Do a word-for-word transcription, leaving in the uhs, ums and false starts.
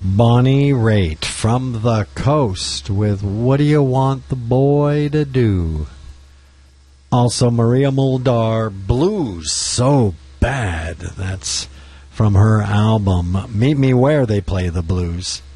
Bonnie Raitt from the coast with What Do You Want the Boy to Do? Also Maria Muldaur, Blues So Bad. That's from her album Meet Me Where They Play the Blues.